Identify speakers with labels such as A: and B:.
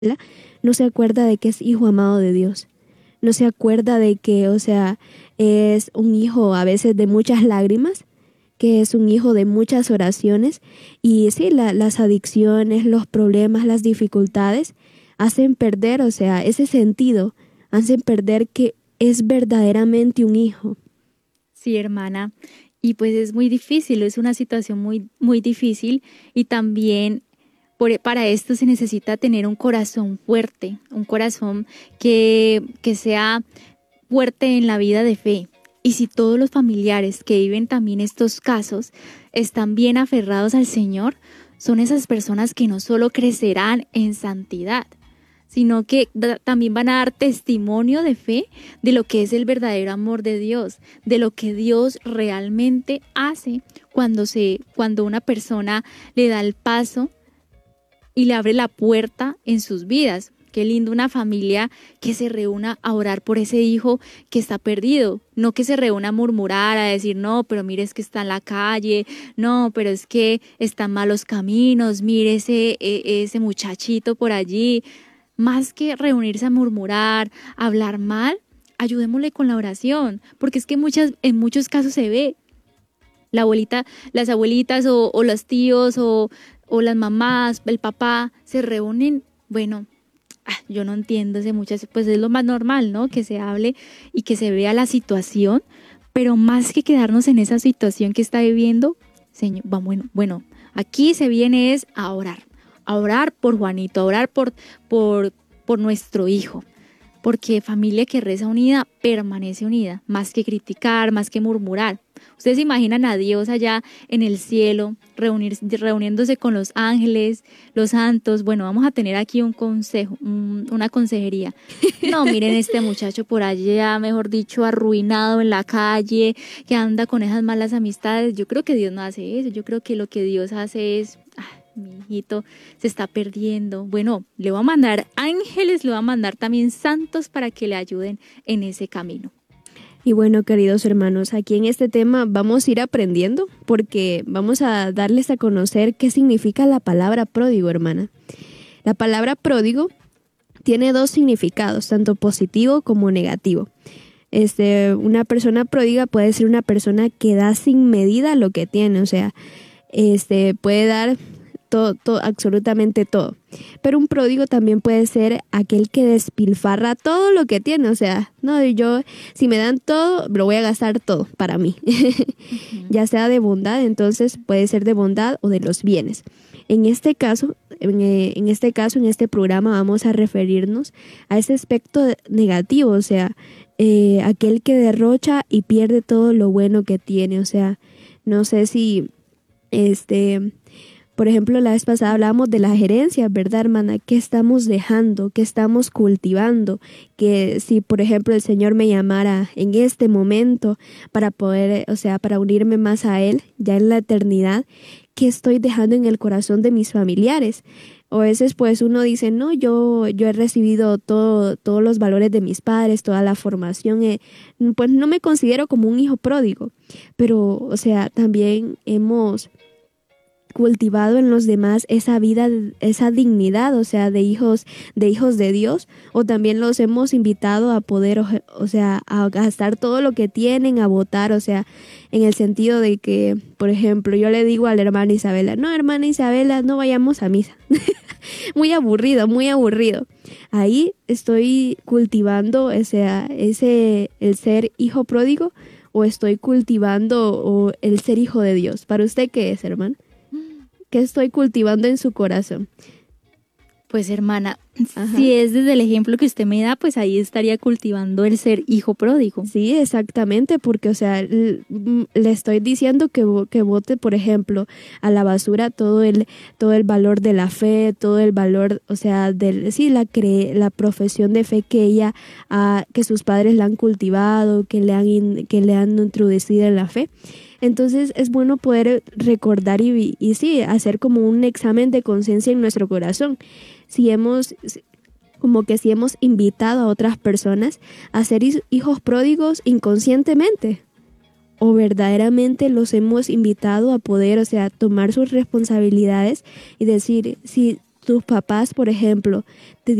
A: no se acuerda de que es hijo amado de Dios. No se acuerda de que, o sea, es un hijo a veces de muchas lágrimas, que es un hijo de muchas oraciones. Y sí, las adicciones, los problemas, las dificultades hacen perder, o sea, ese sentido, hacen perder que es verdaderamente un hijo.
B: Sí, hermana. Y pues es muy difícil, es una situación muy, muy difícil y también para esto se necesita tener un corazón fuerte, un corazón que sea fuerte en la vida de fe. Y si todos los familiares que viven también estos casos están bien aferrados al Señor, son esas personas que no solo crecerán en santidad, sino que también van a dar testimonio de fe de lo que es el verdadero amor de Dios, de lo que Dios realmente hace cuando una persona le da el paso y le abre la puerta en sus vidas. Qué lindo una familia que se reúna a orar por ese hijo que está perdido, no que se reúna a murmurar, a decir, no, pero mire, es que está en la calle, no, pero es que está en malos caminos, mire ese muchachito por allí. Más que reunirse a murmurar, a hablar mal, ayudémosle con la oración, porque es que en muchos casos se ve la abuelita, las abuelitas o los tíos o las mamás, el papá, se reúnen, bueno, yo no entiendo ese muchacho, pues es lo más normal, ¿no? Que se hable y que se vea la situación, pero más que quedarnos en esa situación que está viviendo, señor, bueno, aquí se viene es a orar por Juanito, a orar por nuestro hijo. Porque familia que reza unida permanece unida, más que criticar, más que murmurar. Ustedes se imaginan a Dios allá en el cielo, reuniéndose con los ángeles, los santos. Bueno, vamos a tener aquí un consejo, una consejería. No, miren este muchacho por allá, mejor dicho, arruinado en la calle, que anda con esas malas amistades. Yo creo que Dios no hace eso. Yo creo que lo que Dios hace es... mi hijito se está perdiendo. Bueno, le voy a mandar ángeles, le voy a mandar también santos para que le ayuden en ese camino.
A: Y bueno, queridos hermanos, aquí en este tema vamos a ir aprendiendo porque vamos a darles a conocer qué significa la palabra pródigo, hermana. La palabra pródigo tiene dos significados, tanto positivo como negativo. Una persona pródiga puede ser una persona que da sin medida lo que tiene, o sea, puede dar todo, absolutamente todo. Pero un pródigo también puede ser aquel que despilfarra todo lo que tiene. O sea, no, yo si me dan todo, lo voy a gastar todo para mí. Ya sea de bondad, entonces puede ser de bondad o de los bienes. En este caso, en este programa vamos a referirnos a ese aspecto negativo, o sea, aquel que derrocha y pierde todo lo bueno que tiene. O sea, no sé si por ejemplo, la vez pasada hablábamos de las herencias, ¿verdad, hermana? ¿Qué estamos dejando? ¿Qué estamos cultivando? Que si, por ejemplo, el Señor me llamara en este momento para poder, o sea, para unirme más a Él, ya en la eternidad, ¿qué estoy dejando en el corazón de mis familiares? O a veces, pues, uno dice, no, yo he recibido todos los valores de mis padres, toda la formación, pues no me considero como un hijo pródigo, pero, o sea, también hemos cultivado en los demás esa vida, esa dignidad, o sea, de hijos de Dios, o también los hemos invitado a poder, o sea, a gastar todo lo que tienen, a votar, o sea, en el sentido de que, por ejemplo, yo le digo a la hermana Isabela, no, hermana Isabela, no vayamos a misa. Muy aburrido, muy aburrido. Ahí estoy cultivando, o sea, el ser hijo pródigo, o estoy cultivando el ser hijo de Dios. ¿Para usted qué es, hermano? ¿Qué estoy cultivando en su corazón?
B: Pues hermana, si es desde el ejemplo que usted me da, pues ahí estaría cultivando el ser hijo pródigo.
A: Sí, exactamente, porque, o sea, le estoy diciendo que bote, por ejemplo, a la basura todo el valor de la fe, todo el valor, o sea, la profesión de fe que sus padres la han cultivado, que le han introducido en la fe. Entonces es bueno poder recordar y sí, hacer como un examen de conciencia en nuestro corazón. Si hemos invitado a otras personas a ser hijos pródigos inconscientemente, o verdaderamente los hemos invitado a poder, o sea, tomar sus responsabilidades y decir, si tus papás, por ejemplo, te